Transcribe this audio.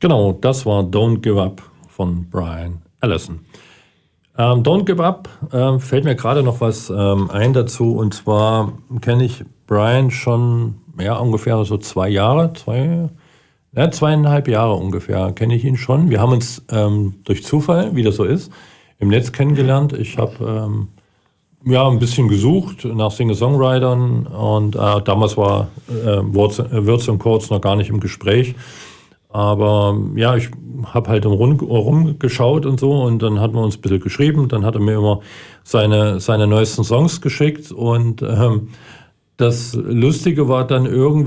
Genau, das war Don't Give Up von Brian Allison. Don't Give Up, fällt mir gerade noch was ein dazu. Und zwar kenne ich Brian schon ungefähr so 2 Jahre, 2,5 Jahre ungefähr kenne ich ihn schon. Wir haben uns durch Zufall, wie das so ist, im Netz kennengelernt. Ich habe ein bisschen gesucht nach Singer-Songwritern und damals war Würz und Kurz noch gar nicht im Gespräch. Aber ja, ich habe halt rumgeschaut und so und dann hatten wir uns ein bisschen geschrieben. Dann hat er mir immer seine neuesten Songs geschickt und das Lustige war dann irgendwie,